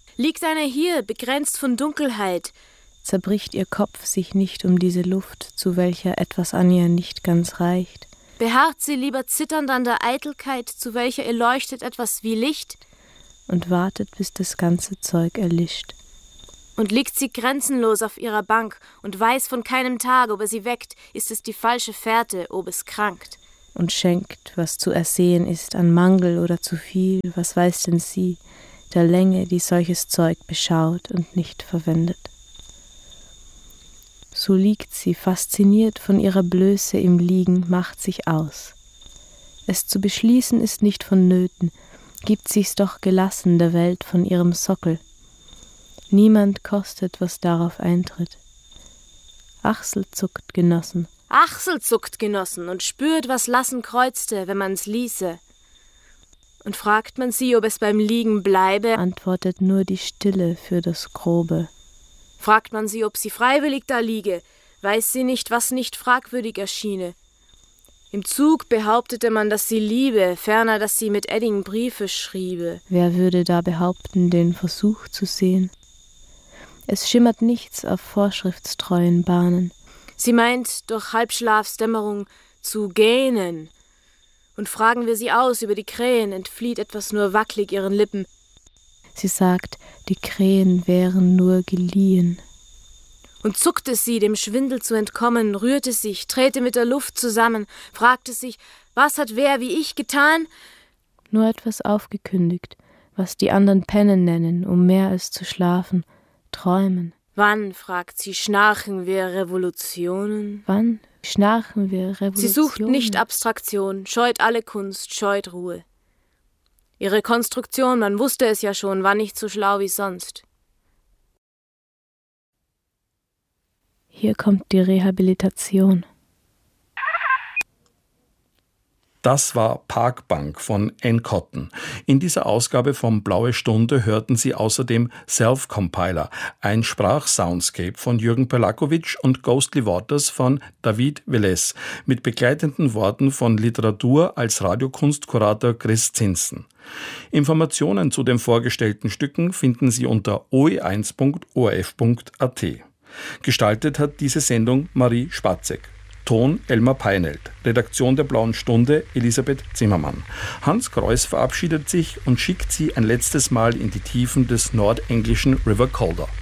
Liegt einer hier, begrenzt von Dunkelheit? Zerbricht ihr Kopf sich nicht um diese Luft, zu welcher etwas an ihr nicht ganz reicht? Beharrt sie lieber zitternd an der Eitelkeit, zu welcher ihr leuchtet etwas wie Licht? Und wartet, bis das ganze Zeug erlischt. Und liegt sie grenzenlos auf ihrer Bank und weiß von keinem Tag, ob er sie weckt, ist es die falsche Fährte, ob es krankt. Und schenkt, was zu ersehen ist, an Mangel oder zu viel, was weiß denn sie, der Länge, die solches Zeug beschaut und nicht verwendet. So liegt sie, fasziniert von ihrer Blöße im Liegen, macht sich aus. Es zu beschließen ist nicht vonnöten, gibt sich's doch gelassen der Welt von ihrem Sockel. Niemand kostet, was darauf eintritt. Achsel zuckt, Genossen. Achsel zuckt, Genossen, und spürt, was lassen kreuzte, wenn man's ließe. Und fragt man sie, ob es beim Liegen bleibe, antwortet nur die Stille für das Grobe. Fragt man sie, ob sie freiwillig da liege, weiß sie nicht, was nicht fragwürdig erschiene. Im Zug behauptete man, dass sie liebe, ferner, dass sie mit Edding Briefe schriebe. Wer würde da behaupten, den Versuch zu sehen? Es schimmert nichts auf vorschriftstreuen Bahnen. Sie meint, durch Halbschlafsdämmerung zu gähnen. Und fragen wir sie aus über die Krähen, entflieht etwas nur wacklig ihren Lippen. Sie sagt, die Krähen wären nur geliehen. Und zuckte sie, dem Schwindel zu entkommen, rührte sich, drehte mit der Luft zusammen, fragte sich, was hat wer wie ich getan? Nur etwas aufgekündigt, was die anderen Pennen nennen, um mehr als zu schlafen, träumen. Wann, fragt sie, schnarchen wir Revolutionen? Wann schnarchen wir Revolutionen? Sie sucht nicht Abstraktion, scheut alle Kunst, scheut Ruhe. Ihre Konstruktion, man wusste es ja schon, war nicht so schlau wie sonst. Hier kommt die Rehabilitation. Das war Parkbank von Ann Cotton. In dieser Ausgabe von Blaue Stunde hörten Sie außerdem Self-Compiler, ein Sprachsoundscape von Jürgen Perlakovic und Ghostly Waters von David Velez, mit begleitenden Worten von Literatur- als Radiokunstkurator Chris Zinsen. Informationen zu den vorgestellten Stücken finden Sie unter oe1.orf.at. Gestaltet hat diese Sendung Marie Spatzek. Ton Elmar Peinelt, Redaktion der Blauen Stunde Elisabeth Zimmermann. Hans Kreuß verabschiedet sich und schickt Sie ein letztes Mal in die Tiefen des nordenglischen River Calder.